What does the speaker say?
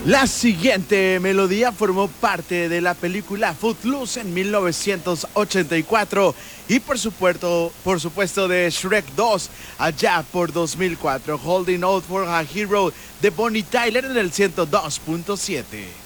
La siguiente melodía formó parte de la película Footloose en 1984 y por supuesto de Shrek 2 allá por 2004. Holding Out for a Hero de Bonnie Tyler en el 102.7.